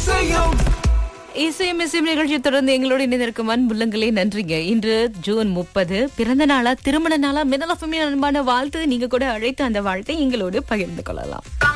இசையும் நிகழ்ச்சி தொடர்ந்து எங்களோட இணைந்திருக்கும் அன்புள்ளங்களே நன்றிங்க. இன்று ஜூன் 30 பிறந்த நாளா திருமண நாளா மின்னல் எஃப்எம் அன்பான வாழ்த்து. நீங்க கூட அழைத்து அந்த வாழ்த்தை எங்களோடு பகிர்ந்து கொள்ளலாம்.